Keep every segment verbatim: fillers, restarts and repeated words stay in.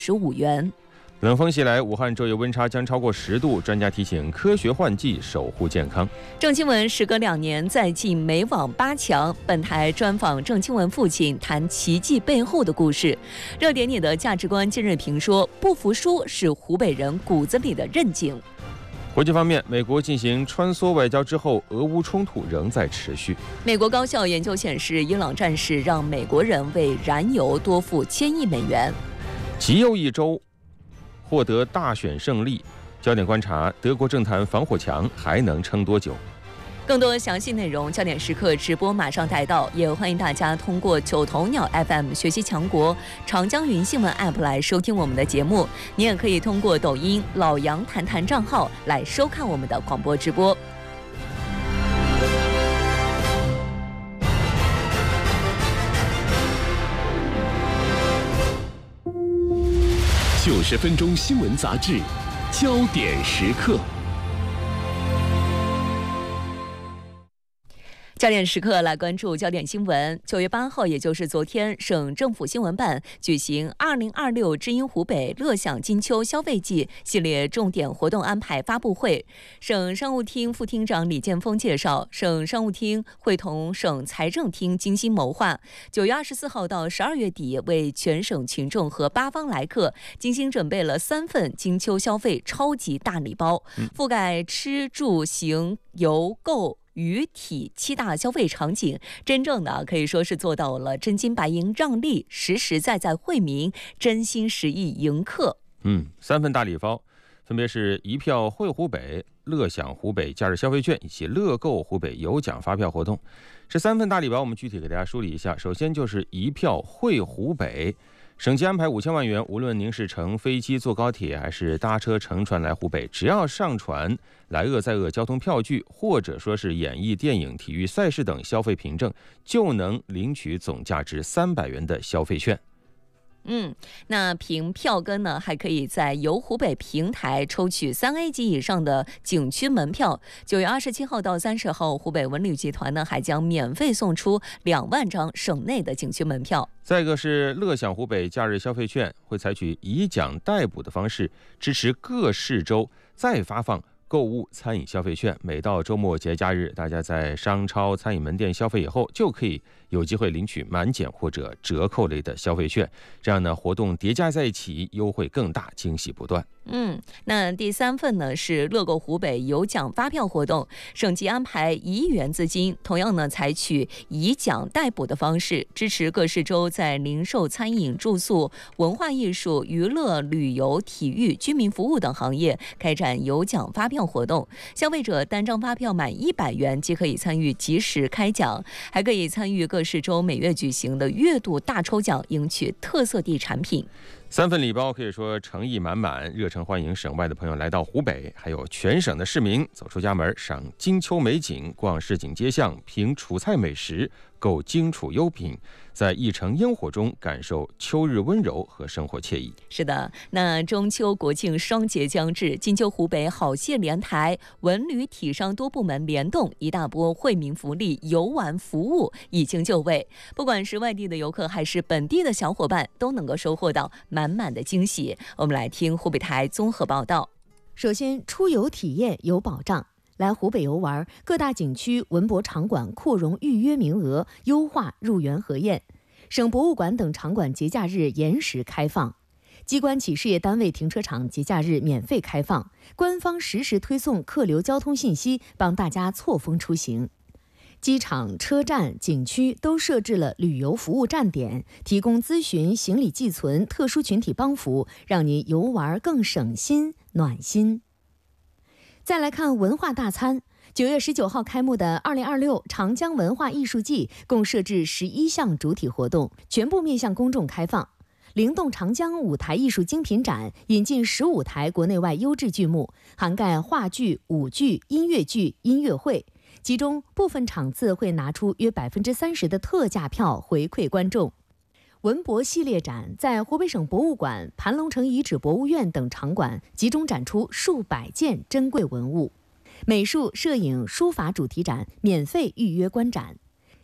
十五元。 冷风袭来，武汉昼夜温差将超过十度，专家提醒科学换季，守护健康。 郑钦文时隔两年再进美网八强，本台专访郑钦文父亲，谈奇迹背后的故事。热点里的价值观，今日评说不服输是湖北人骨子里的韧劲。 国际方面，美国进行穿梭外交之后，俄乌冲突仍在持续。 美国高校研究显示，伊朗战事让美国人为燃油多付千亿美元。 极右一周获得大选胜利，焦点观察德国政坛防火墙还能撑多久？ 更多详细内容，焦点时刻直播马上带到，也欢迎大家通过九头鸟 F M 学习强国长江云新闻 App 来收听我们的节目。你也可以通过抖音老杨谈谈账号来收看我们的广播直播。 九十分钟新闻杂志，焦点时刻。 焦点时刻来关注焦点新闻。九月八号，也就是昨天，省政府新闻办举行二零二六知音湖北乐享金秋消费季系列重点活动安排发布会。省商务厅副厅长李建峰介绍，省商务厅会同省财政厅精心谋划，九月二十四号到十二月底，为全省群众和八方来客精心准备了三份金秋消费超级大礼包，覆盖吃住行游购娱体七大消费场景，真正的可以说是做到了真金白银让利，实实在在惠民，真心实意迎客。 嗯，三份大礼包分别是一票惠湖北、乐享湖北假日消费券以及乐购湖北有奖发票活动。这三份大礼包我们具体给大家梳理一下。首先就是一票惠湖北，省级安排五千万元，无论您是乘飞机、坐高铁还是搭车乘船来湖北，只要上传来鄂在鄂交通票据，或者说是演艺、电影、体育赛事等消费凭证，就能领取总价值三百元的消费券。 嗯，那凭票根呢，还可以在游湖北平台抽取三 A 级以上的景区门票。九月二十七号到三十号，湖北文旅集团呢还将免费送出两万张省内的景区门票。 再一个是乐享湖北假日消费券，会采取以奖代补的方式，支持各市州再发放购物餐饮消费券。每到周末节假日，大家在商超、餐饮门店消费以后，就可以有机会领取满减或者折扣类的消费券。这样呢，活动叠加在一起，优惠更大，惊喜不断。 嗯，那第三份呢是乐购湖北有奖发票活动，省级安排一亿元资金，同样呢采取以奖代补的方式，支持各市州在零售、餐饮、住宿、文化艺术、娱乐、旅游、体育、居民服务等行业开展有奖发票活动。消费者单张发票满一百元即可以参与及时开奖，还可以参与各市州每月举行的月度大抽奖，赢取特色地产品。 三份礼包可以说诚意满满，热诚欢迎省外的朋友来到湖北，还有全省的市民走出家门，赏金秋美景，逛市井街巷，品楚菜美食，购荆楚优品，在一城烟火中感受秋日温柔和生活惬意。 是的，那中秋国庆双节将至，金秋湖北好戏连台，文旅体商多部门联动，一大波惠民福利、游玩服务已经就位。不管是外地的游客还是本地的小伙伴，都能够收获到满满的惊喜。我们来听湖北台综合报道。 首先，出游体验有保障。来湖北游玩，各大景区、文博场馆扩容预约名额，优化入园核验。省博物馆等场馆节假日延时开放。机关企事业单位停车场节假日免费开放，官方实时推送客流交通信息，帮大家错峰出行。机场、车站、景区都设置了旅游服务站点，提供咨询、行李寄存、特殊群体帮扶，让您游玩更省心、暖心。再来看文化大餐，九月十九号开幕的二零二六长江文化艺术季共设置十一项主体活动，全部面向公众开放。灵动长江舞台艺术精品展引进十五台国内外优质剧目，涵盖话剧、舞剧、音乐剧、音乐会。其中部分场次会拿出约百分之三十的特价票回馈观众。文博系列展在湖北省博物馆、盘龙城遗址博物院等场馆集中展出数百件珍贵文物。美术、摄影、书法主题展免费预约观展。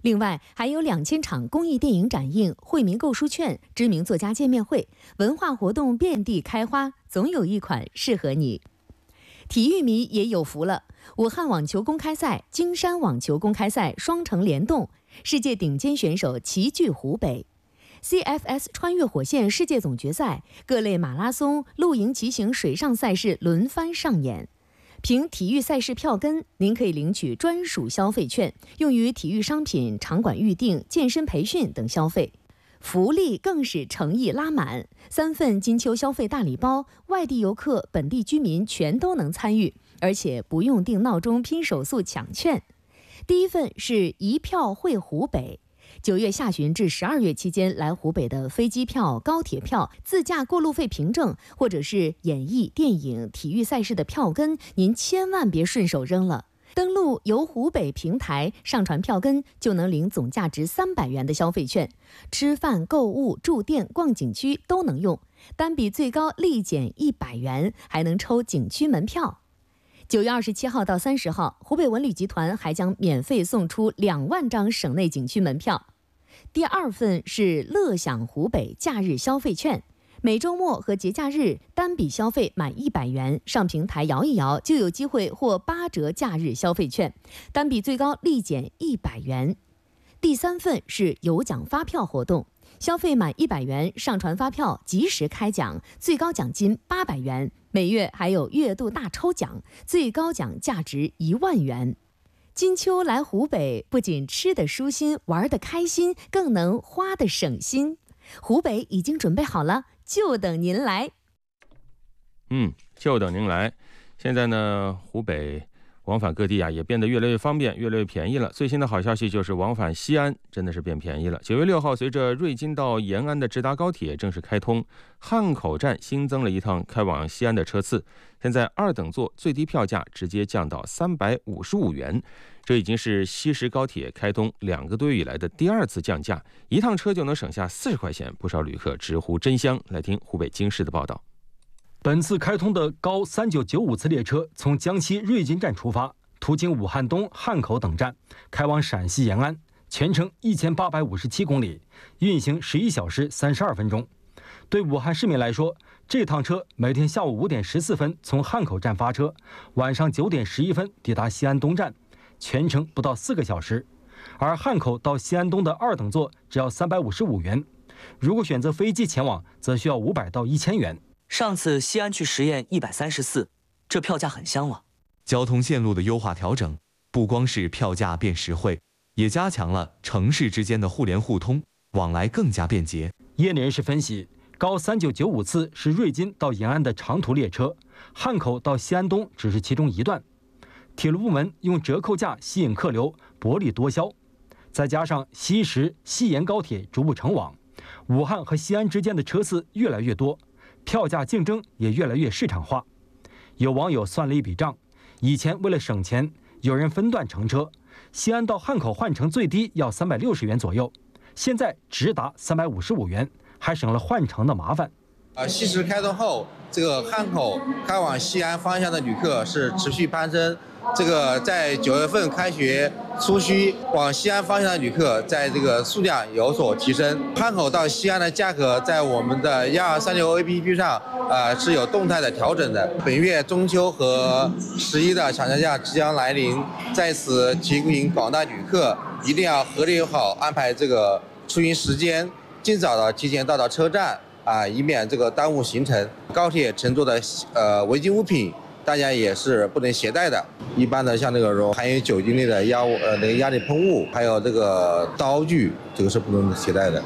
另外，还有两千场公益电影展映、惠民购书券、知名作家见面会，文化活动遍地开花，总有一款适合你。体育迷也有福了，武汉网球公开赛、京山网球公开赛双城联动，世界顶尖选手齐聚湖北。C F S 穿越火线世界总决赛，各类马拉松、露营、骑行、水上赛事轮番上演。凭体育赛事票根，您可以领取专属消费券，用于体育商品、场馆预订、健身培训等消费。福利更是诚意拉满，三份金秋消费大礼包，外地游客、本地居民全都能参与，而且不用定闹钟拼手速抢券。第一份是一票惠湖北。九月下旬至十二月期间来湖北的飞机票、高铁票、自驾过路费凭证，或者是演艺、电影、体育赛事的票根，您千万别顺手扔了。登录游湖北平台上传票根，就能领总价值三百元的消费券，吃饭、购物、住店、逛景区都能用，单笔最高立减一百元，还能抽景区门票。九月二十七号到三十号，湖北文旅集团还将免费送出两万张省内景区门票。第二份是乐享湖北假日消费券，每周末和节假日单笔消费满一百元，上平台摇一摇就有机会获八折假日消费券，单笔最高立减一百元。第三份是有奖发票活动，消费满一百元上传发票及时开奖，最高奖金八百元，每月还有月度大抽奖，最高奖价值一万元。金秋来湖北，不仅吃得舒心，玩得开心，更能花得省心。湖北已经准备好了，就等您来。 嗯，就等您来。现在呢，湖北往返各地啊，也变得越来越方便，越来越便宜了。最新的好消息就是往返西安真的是变便宜了。九月六号，随着瑞金到延安的直达高铁正式开通，汉口站新增了一趟开往西安的车次。现在二等座最低票价直接降到三百五十五元，这已经是西石高铁开通两个多月以来的第二次降价，一趟车就能省下四十块钱，不少旅客直呼真香。来听湖北经视的报道。 本次开通的高三九九五次列车从江西瑞金站出发，途经武汉东、汉口等站，开往陕西延安，全程一千八百五十七公里，运行十一小时三十二分钟。对武汉市民来说，这趟车每天下午五点十四分从汉口站发车，晚上九点十一分抵达西安东站，全程不到四个小时。而汉口到西安东的二等座只要三百五十五元，如果选择飞机前往，则需要五百到一千元。 上次西安去十堰一百三十四，这票价很香了。 交通线路的优化调整，不光是票价变实惠，也加强了城市之间的互联互通，往来更加便捷。 业内人士分析，高三九九五次是瑞金到延安的长途列车，汉口到西安东只是其中一段。铁路部门用折扣价吸引客流，薄利多销，再加上西石、西延高铁逐步成网，武汉和西安之间的车次越来越多，票价竞争也越来越市场化。有网友算了一笔账，以前为了省钱，有人分段乘车，西安到汉口换乘最低要三百六十元左右，现在直达三百五十五元，还省了换乘的麻烦。 呃，西石开通后，这个汉口开往西安方向的旅客是持续攀升。这个在九月份开学初需往西安方向的旅客，在这个数量有所提升。汉口到西安的价格在我们的一二三六 A P P 上，呃是有动态的调整的。本月中秋和十一的长假假即将来临，在此提醒广大旅客一定要合理好安排这个出行时间，尽早的提前到达车站啊，以免这个耽误行程。高铁乘坐的呃违禁物品，大家也是不能携带的。一般的像那个含有酒精类的压呃那个压力喷雾，还有这个刀具，这个是不能携带的。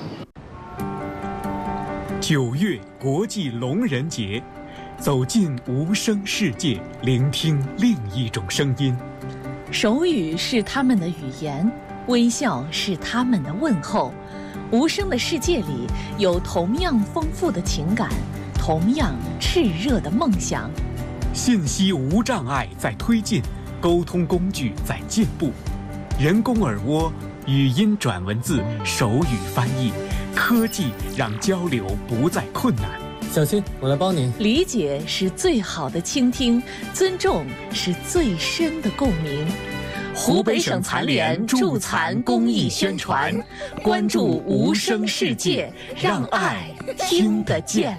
九月国际聋人节，走进无声世界，聆听另一种声音。 手语是他们的语言，微笑是他们的问候。无声的世界里有同样丰富的情感，同样炽热的梦想。 信息无障碍在推进，沟通工具在进步，人工耳蜗、语音转文字、手语翻译，科技让交流不再困难。 小新，我来帮您。 理解是最好的倾听，尊重是最深的共鸣。 湖北省残联助残公益宣传，关注无声世界，让爱听得见。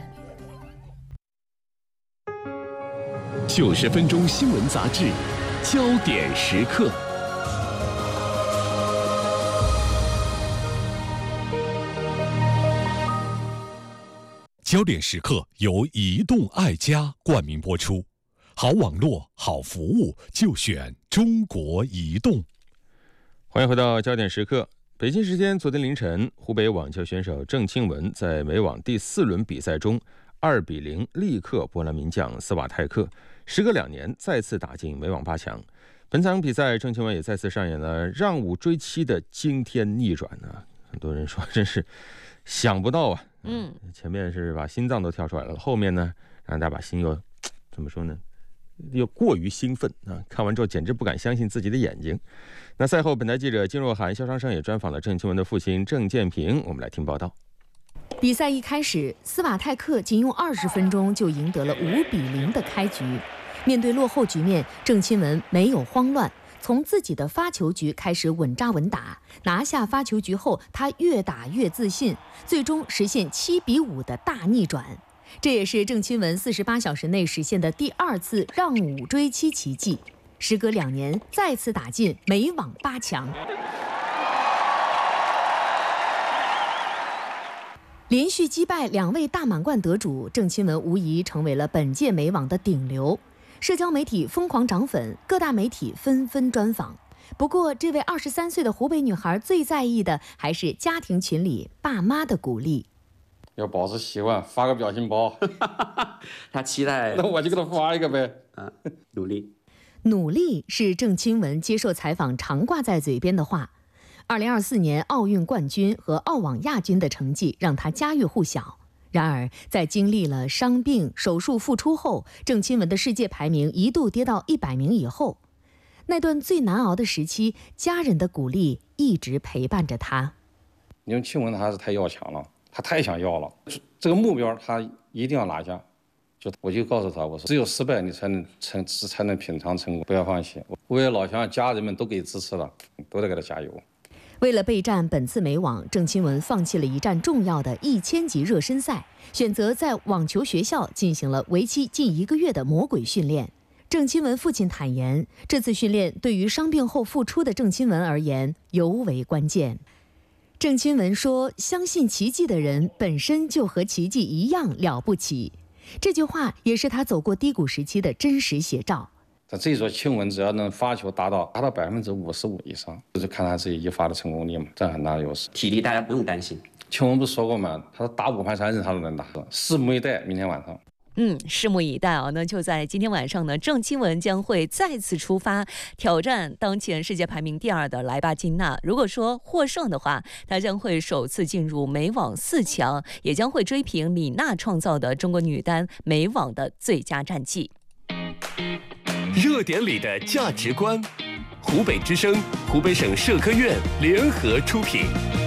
九十分钟新闻杂志，焦点时刻。 焦点时刻由移动爱家冠名播出，好网络、好服务就选中国移动。 欢迎回到焦点时刻。北京时间昨天凌晨，湖北网球选手郑钦文在美网第四轮比赛中二比零力克波兰名将斯瓦泰克，时隔两年再次打进美网八强。本场比赛，郑钦文也再次上演了让五追七的惊天逆转呢、啊。很多人说真是想不到啊。嗯，前面是把心脏都跳出来了，后面呢让大家把心又怎么说呢？又过于兴奋啊！看完之后简直不敢相信自己的眼睛。那赛后，本台记者金若涵、肖长生也专访了郑钦文的父亲郑建平，我们来听报道。 比赛一开始，斯瓦泰克仅用二十分钟就赢得了五比零的开局。面对落后局面，郑钦文没有慌乱，从自己的发球局开始稳扎稳打。拿下发球局后，他越打越自信，最终实现七比五的大逆转。这也是郑钦文四十八小时内实现的第二次让五追七奇迹。时隔两年，再次打进美网八强。连续击败两位大满贯得主，郑钦文无疑成为了本届美网的顶流。社交媒体疯狂涨粉，各大媒体纷纷专访。不过，这位二十三岁的湖北女孩最在意的还是家庭群里爸妈的鼓励。 要保持习惯，发个表情包。 他期待， 那我就给他发一个呗。 啊，努力。 努力是郑钦文接受采访常挂在嘴边的话。二零二四年奥运冠军和澳网亚军的成绩让他家喻户晓。然而，在经历了伤病、手术复出后，郑钦文的世界排名一度跌到一百名以后。那段最难熬的时期，家人的鼓励一直陪伴着他。 因为钦文他还是太要强了，他太想要了，这个目标他一定要拿下。就我就告诉他，我说只有失败你才能成才能品尝成功，不要放弃。我也老乡家人们都给支持了，都得给他加油。 为了备战本次美网，郑钦文放弃了一站重要的一千级热身赛，选择在网球学校进行了为期近一个月的魔鬼训练。郑钦文父亲坦言，这次训练对于伤病后复出的郑钦文而言尤为关键。郑钦文说：“相信奇迹的人本身就和奇迹一样了不起。”这句话也是他走过低谷时期的真实写照。 他这一座钦文只要能发球达到达到百分之五十五以上，就是看他自己一发的成功率嘛，占很大的优势。 体力大家不用担心。 钦文不是说过吗？他打五盘三胜他都能打，拭目以待，明天晚上。 嗯，拭目以待啊！那就在今天晚上呢，郑钦文将会再次出发挑战当前世界排名第二的莱巴金娜。如果说获胜的话，他将会首次进入美网四强，也将会追平李娜创造的中国女单美网的最佳战绩。 热点里的价值观，湖北之声、湖北省社科院联合出品。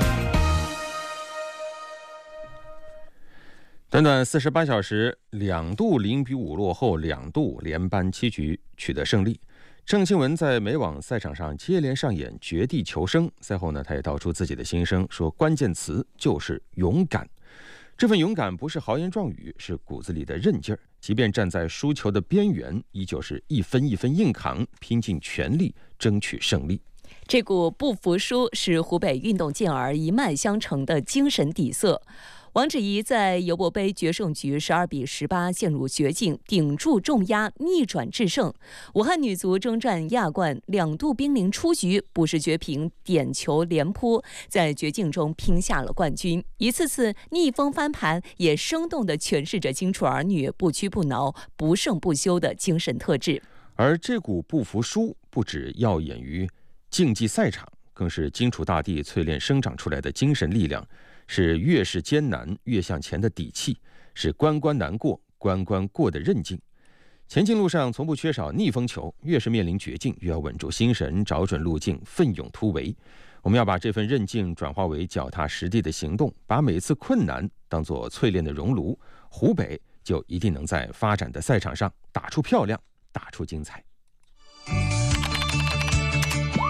短短四十八小时，两度零比五落后，两度连扳七局取得胜利。郑钦文在美网赛场上接连上演绝地求生，赛后呢，他也道出自己的心声，说关键词就是勇敢。这份勇敢不是豪言壮语，是骨子里的韧劲儿。即便站在输球的边缘，依旧是一分一分硬扛，拼尽全力争取胜利。 这股不服输是湖北运动健儿一脉相承的精神底色。王芷怡在尤伯杯决胜局十二比十八陷入绝境，顶住重压，逆转制胜。武汉女足征战亚冠，两度濒临出局，不是绝平点球连扑，在绝境中拼下了冠军。一次次逆风翻盘，也生动地诠释着荆楚儿女不屈不挠、不胜不休的精神特质。 而这股不服输，不只耀眼于竞技赛场，更是荆楚大地淬炼生长出来的精神力量。是越是艰难越向前的底气，是关关难过关关过的韧劲。前进路上从不缺少逆风球，越是面临绝境，越要稳住心神，找准路径，奋勇突围。我们要把这份韧劲转化为脚踏实地的行动，把每次困难当作淬炼的熔炉，湖北就一定能在发展的赛场上打出漂亮，打出精彩。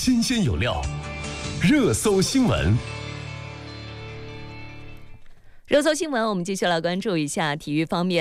新鲜有料，热搜新闻。 热搜新闻，我们继续来关注一下体育方面。